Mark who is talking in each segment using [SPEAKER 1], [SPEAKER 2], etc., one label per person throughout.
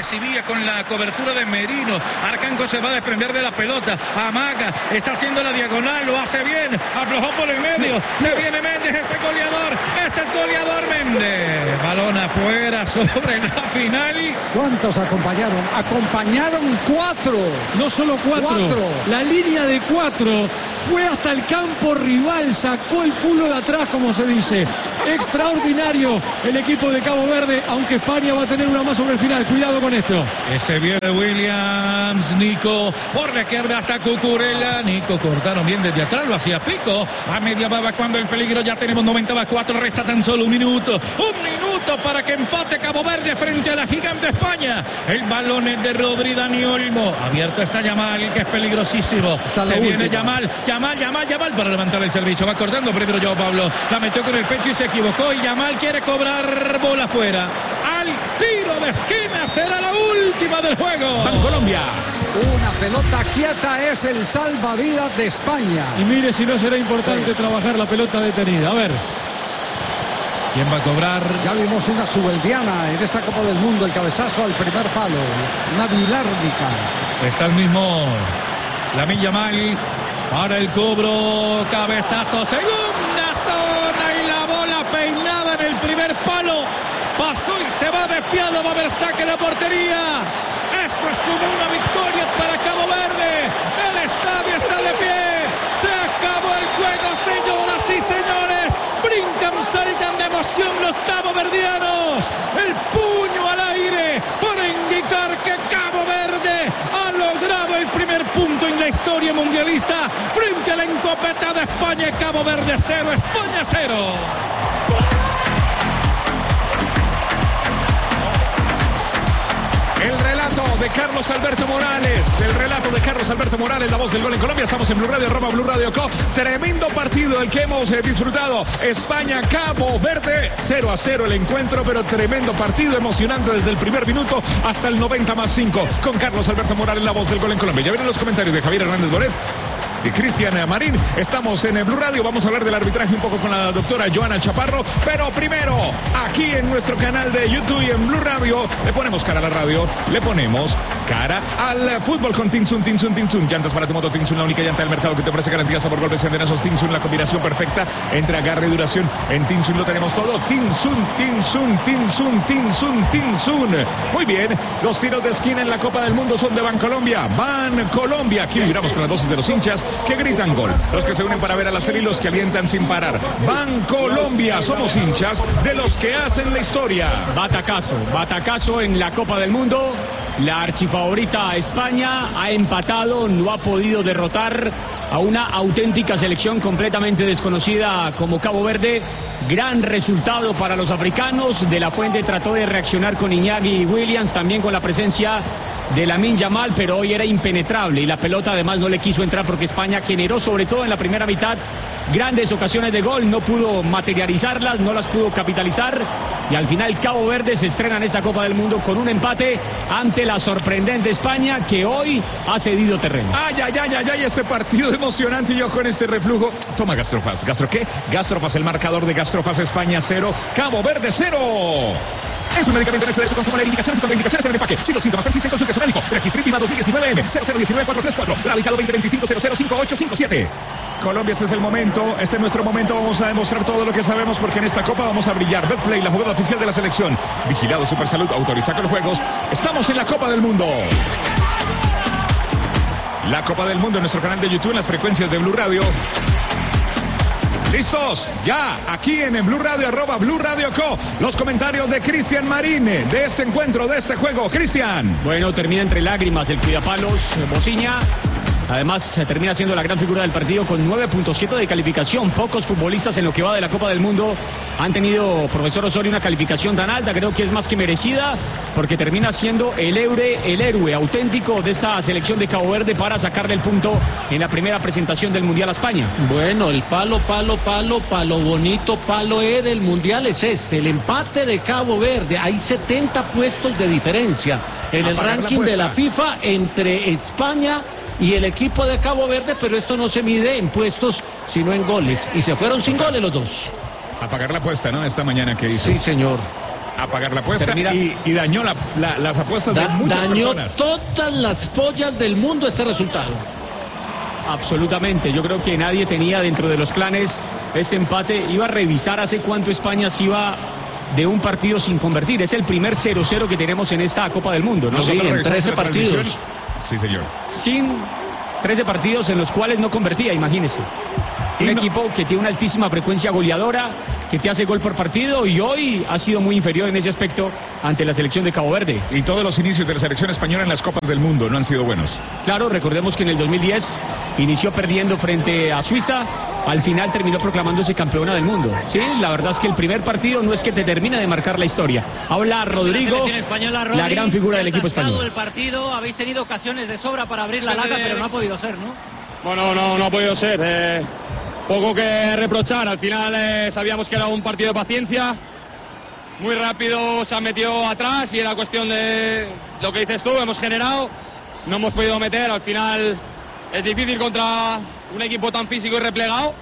[SPEAKER 1] recibía con la cobertura de Merino. Arcanco se va a desprender de la pelota. Amaga, está haciendo la diagonal, lo hace bien. Aflojó por el medio. Se viene Méndez, este es goleador Méndez. Balón afuera sobre la final.
[SPEAKER 2] ¿Cuántos acompañaron? Acompañaron 4.
[SPEAKER 3] No solo 4. La línea de 4 fue hasta el campo rival, sacó el culo de atrás, como se dice. Extraordinario el equipo de Cabo Verde, aunque España va a tener una más sobre el final. Cuidado con esto.
[SPEAKER 1] Ese viene Williams, Nico, por la izquierda hasta Cucurella. Nico cortaron bien desde atrás, lo hacía Pico. A media baba cuando el peligro, ya tenemos 90+4, resta tan solo un minuto. Un minuto para que empate Cabo Verde frente a la gigante España. El balón es de Rodri Dani Olmo. Abierto está Yamal, que es peligrosísimo. Se viene Yamal para levantar el servicio. Va cortando primero Joao Pablo. La metió con el pecho y se equivocó. Y Yamal quiere cobrar bola afuera. Al tiro de esquina será la última del juego.
[SPEAKER 3] Colombia.
[SPEAKER 2] Una pelota quieta es el salvavidas de España.
[SPEAKER 3] Y mire si no será importante trabajar la pelota detenida. A ver.
[SPEAKER 1] ¿Quién va a cobrar?
[SPEAKER 2] Ya vimos una subeldiana en esta Copa del Mundo. El cabezazo al primer palo. Una bilárdica.
[SPEAKER 1] Está el mismo Lamine Yamal para el cobro. Cabezazo. Segunda zona y la bola peinada en el primer palo. Pasó y se va desviado. Va a haber saque de portería. Esto es como una victoria para Cabo Verde. El estadio está de pie. Se acabó el juego, señoras y señores. Brincan, saltan de emoción los caboverdianos. El puño al aire para indicar que Cabo Verde ha logrado el primer punto en la historia mundialista frente a la encopetada España. Cabo Verde 0, España 0.
[SPEAKER 4] El relato de Carlos Alberto Morales. El relato de Carlos Alberto Morales, la voz del gol en Colombia. Estamos en Blue Radio, @Blue Radio Co. Tremendo partido el que hemos disfrutado. España, Cabo Verde, 0-0 el encuentro, pero tremendo partido, emocionante desde el primer minuto hasta el 90+5. Con Carlos Alberto Morales, la voz del gol en Colombia. Ya vienen los comentarios de Javier Hernández Boret y Cristian Marín. Estamos en Blue Radio. Vamos a hablar del arbitraje un poco con la doctora Joana Chaparro. Pero primero, aquí en nuestro canal de YouTube y en Blue Radio, le ponemos cara a la radio, le ponemos cara al fútbol con Tinsun. Llantas para tu moto Tinsun, la única llanta del mercado que te ofrece garantías por golpes y andenazos. Tinsun, la combinación perfecta entre agarre y duración. En Tinsun lo tenemos todo. Tinsun. Muy bien, los tiros de esquina en la Copa del Mundo son de Bancolombia. Bancolombia. Aquí miramos con las dosis de los hinchas que gritan gol, los que se unen para ver a la serie y los que alientan sin parar. Bancolombia, somos hinchas de los que hacen la historia.
[SPEAKER 5] Batacazo en la Copa del Mundo. La archifavorita España ha empatado, no ha podido derrotar a una auténtica selección completamente desconocida como Cabo Verde. Gran resultado para los africanos. De la Fuente trató de reaccionar con Iñaki Williams, también con la presencia de Lamine Yamal, pero hoy era impenetrable y la pelota además no le quiso entrar porque España generó, sobre todo en la primera mitad, grandes ocasiones de gol, no pudo materializarlas, no las pudo capitalizar y al final Cabo Verde se estrena en esta Copa del Mundo con un empate ante la sorprendente España, que hoy ha cedido terreno.
[SPEAKER 4] Ay, este partido emocionante. Y yo con este reflujo. Toma Gastrofaz. ¿Gastro qué? Gastrofaz, el marcador de Gastrofaz. España 0, Cabo Verde 0. Es un medicamento en exceso de consumo. Las indicaciones y contraindicaciones en el empaque. Si los síntomas persisten, consulte a su médico. Registro INVIMA 2019M 0019434. Radicado 2025-005857. Colombia, este es el momento, este es nuestro momento. Vamos a demostrar todo lo que sabemos porque en esta Copa vamos a brillar. Betplay, la jugada oficial de la selección. Vigilado Supersalud, autoriza con los juegos. Estamos en la Copa del Mundo. La Copa del Mundo en nuestro canal de YouTube, en las frecuencias de Blue Radio. ¿Listos? Ya, aquí en Blue Radio, @Blue Radio Co. Los comentarios de Cristian Marín de este encuentro, de este juego. Cristian.
[SPEAKER 5] Bueno, termina entre lágrimas el cuidapalos, Bociña. Además, termina siendo la gran figura del partido con 9.7 de calificación. Pocos futbolistas en lo que va de la Copa del Mundo han tenido, profesor Osorio, una calificación tan alta. Creo que es más que merecida porque termina siendo el héroe auténtico de esta selección de Cabo Verde para sacarle el punto en la primera presentación del Mundial a España.
[SPEAKER 6] Bueno, el palo bonito, palo del Mundial es este, el empate de Cabo Verde. Hay 70 puestos de diferencia en el ranking de la FIFA entre España y el equipo de Cabo Verde, pero esto no se mide en puestos, sino en goles. Y se fueron sin goles los dos.
[SPEAKER 4] A pagar la apuesta, ¿no? Esta mañana que hizo.
[SPEAKER 6] Sí, señor.
[SPEAKER 4] a pagar la apuesta y dañó las apuestas de muchas personas.
[SPEAKER 6] Dañó todas las pollas del mundo este resultado.
[SPEAKER 5] Absolutamente, yo creo que nadie tenía dentro de los planes este empate. Iba a revisar hace cuánto España se iba de un partido sin convertir. Es el primer 0-0 que tenemos en esta Copa del Mundo, ¿no?
[SPEAKER 6] Sí, en 13 partidos.
[SPEAKER 4] Sí, señor.
[SPEAKER 5] Sin 13 partidos en los cuales no convertía, imagínese. Un equipo que tiene una altísima frecuencia goleadora, que te hace gol por partido, y hoy ha sido muy inferior en ese aspecto ante la selección de Cabo Verde.
[SPEAKER 4] Y todos los inicios de la selección española en las Copas del Mundo no han sido buenos.
[SPEAKER 5] Claro, recordemos que en el 2010 inició perdiendo frente a Suiza, al final terminó proclamándose campeona del mundo. Sí, la verdad es que el primer partido no es que te termina de marcar la historia. Habla Rodrigo, la gran figura del equipo español.
[SPEAKER 7] El partido, habéis tenido ocasiones de sobra para abrir la lata, pero no ha podido ser, ¿no?
[SPEAKER 8] Bueno, no ha podido ser. Poco que reprochar, al final sabíamos que era un partido de paciencia, muy rápido se han metido atrás y era cuestión de lo que dices tú, hemos generado, no hemos podido meter, al final es difícil contra un equipo tan físico y replegado.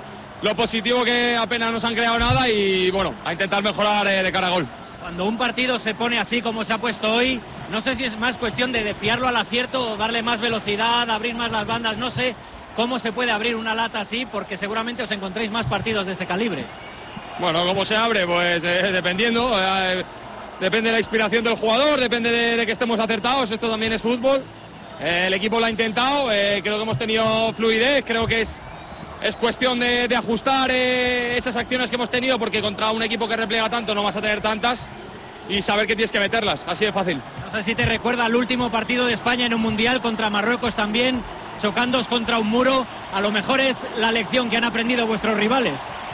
[SPEAKER 8] Lo positivo que apenas nos han creado nada y bueno, a intentar mejorar de cara a gol.
[SPEAKER 7] Cuando un partido se pone así como se ha puesto hoy, no sé si es más cuestión de fiarlo al acierto o darle más velocidad, abrir más las bandas, no sé cómo se puede abrir una lata así, porque seguramente os encontréis más partidos de este calibre.
[SPEAKER 8] Bueno, ¿cómo se abre? Pues dependiendo, depende de la inspiración del jugador, depende de que estemos acertados, esto también es fútbol. El equipo lo ha intentado, creo que hemos tenido fluidez, creo que es cuestión de ajustar esas acciones que hemos tenido, porque contra un equipo que repliega tanto no vas a tener tantas, y saber que tienes que meterlas, así de fácil.
[SPEAKER 7] No sé si te recuerda el último partido de España en un Mundial contra Marruecos también, chocándoos contra un muro, a lo mejor es la lección que han aprendido vuestros rivales.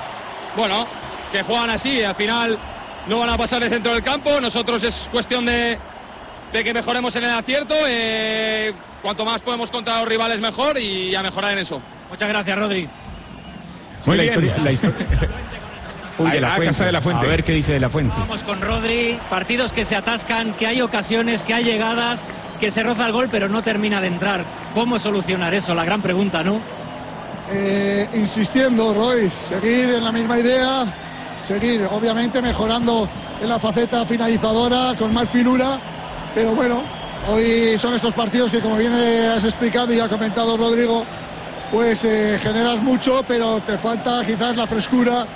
[SPEAKER 8] Bueno, que juegan así, al final no van a pasar el centro del campo, nosotros es cuestión de que mejoremos en el acierto, cuanto más podemos contra los rivales mejor y a mejorar en eso.
[SPEAKER 7] Muchas gracias, Rodri.
[SPEAKER 4] Muy bien.
[SPEAKER 5] La historia. Uy, de la Fuente. A ver qué dice de la Fuente.
[SPEAKER 7] Vamos con Rodri, partidos que se atascan, que hay ocasiones, que hay llegadas, que se roza el gol pero no termina de entrar. ¿Cómo solucionar eso? La gran pregunta, ¿no?
[SPEAKER 9] Insistiendo, Roy, seguir en la misma idea, seguir obviamente mejorando en la faceta finalizadora con más finura, pero bueno, hoy son estos partidos que, como bien has explicado y ha comentado Rodrigo, pues generas mucho, pero te falta quizás la frescura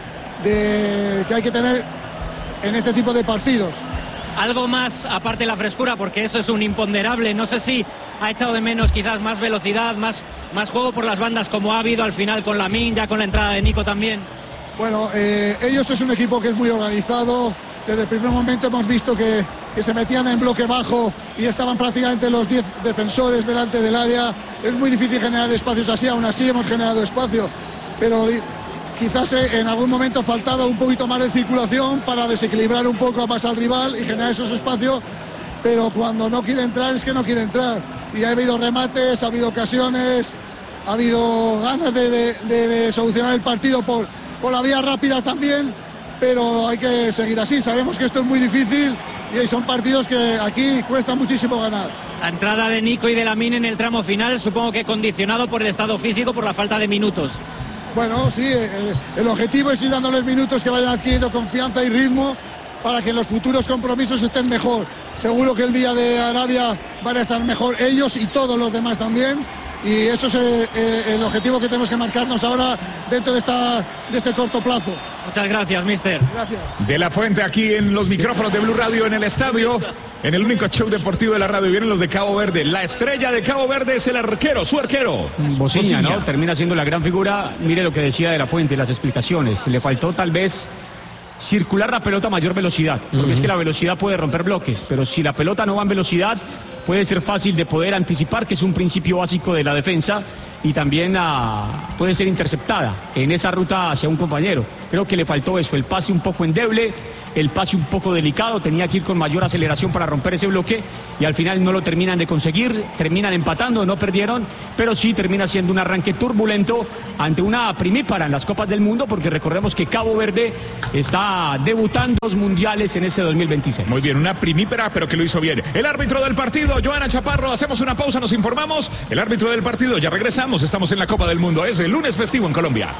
[SPEAKER 9] que hay que tener en este tipo de partidos.
[SPEAKER 7] Algo más aparte de la frescura, porque eso es un imponderable. No sé si ha echado de menos quizás más velocidad, más juego por las bandas, como ha habido al final con Lamine, ya con la entrada de Nico también.
[SPEAKER 9] Bueno, ellos es un equipo que es muy organizado. Desde el primer momento hemos visto que se metían en bloque bajo y estaban prácticamente los 10 defensores delante del área. Es muy difícil generar espacios así, aún así hemos generado espacio, pero quizás en algún momento ha faltado un poquito más de circulación para desequilibrar un poco más al rival y generar esos espacios, pero cuando no quiere entrar es que no quiere entrar. Y ha habido remates, ha habido ocasiones, ha habido ganas de solucionar el partido por la vía rápida también, pero hay que seguir así. Sabemos que esto es muy difícil y son partidos que aquí cuesta muchísimo ganar.
[SPEAKER 7] La entrada de Nico y de Lamine en el tramo final, supongo que condicionado por el estado físico, por la falta de minutos.
[SPEAKER 9] Bueno, sí, el objetivo es ir dándoles minutos que vayan adquiriendo confianza y ritmo para que en los futuros compromisos estén mejor. Seguro que el día de Arabia van a estar mejor ellos y todos los demás también. Y eso es el objetivo que tenemos que marcarnos ahora dentro de este corto plazo.
[SPEAKER 7] Muchas gracias, mister.
[SPEAKER 9] Gracias.
[SPEAKER 4] De la Fuente aquí en los micrófonos de Blue Radio en el estadio, en el único show deportivo de la radio. Vienen los de Cabo Verde. La estrella de Cabo Verde es el arquero, su arquero.
[SPEAKER 5] Bociña, ¿no? Termina siendo la gran figura. Mire lo que decía de la Fuente, las explicaciones. Le faltó tal vez circular la pelota a mayor velocidad, porque es que la velocidad puede romper bloques, pero si la pelota no va en velocidad, puede ser fácil de poder anticipar, que es un principio básico de la defensa, y también puede ser interceptada en esa ruta hacia un compañero. Creo que le faltó eso, el pase un poco endeble, el pase un poco delicado, tenía que ir con mayor aceleración para romper ese bloque y al final no lo terminan de conseguir, terminan empatando, no perdieron, pero sí termina siendo un arranque turbulento ante una primípara en las Copas del Mundo, porque recordemos que Cabo Verde está debutando los mundiales en este 2026.
[SPEAKER 4] Muy bien, una primípara, pero que lo hizo bien. El árbitro del partido, Joana Chaparro, hacemos una pausa, nos informamos. El árbitro del partido, ya regresamos, estamos en la Copa del Mundo, es el lunes festivo en Colombia.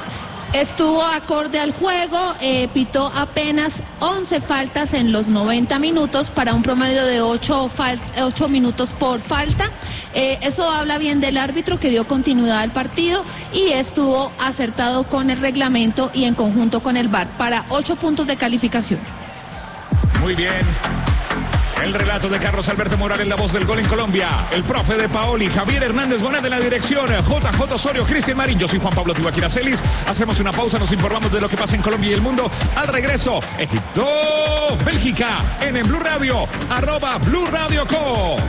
[SPEAKER 10] Estuvo acorde al juego, pitó apenas 11 faltas en los 90 minutos para un promedio de 8 minutos por falta. Eso habla bien del árbitro que dio continuidad al partido y estuvo acertado con el reglamento y en conjunto con el VAR para 8 puntos de calificación.
[SPEAKER 4] Muy bien. El relato de Carlos Alberto Morales, la voz del gol en Colombia. El profe de Paoli, Javier Hernández Bonet en la dirección. JJ Osorio, Cristian Marín. Yo soy Juan Pablo Tibaquira Celis. Hacemos una pausa, nos informamos de lo que pasa en Colombia y el mundo. Al regreso, Egipto, Bélgica, en Blue Radio, @Blue Radio Co.